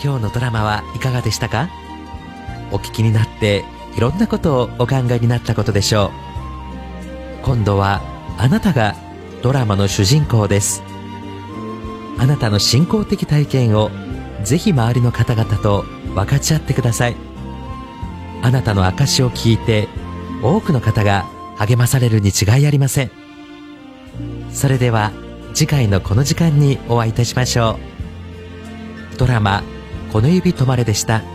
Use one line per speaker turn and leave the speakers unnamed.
今日のドラマはいかがでしたか？お聞きになっていろんなことをお考えになったことでしょう。今度はあなたがドラマの主人公です。あなたの信仰的体験をぜひ周りの方々と分かち合ってください。あなたの証を聞いて多くの方が励まされるに違いありません。それでは次回のこの時間にお会いいたしましょう。ドラマこの指止まれでした。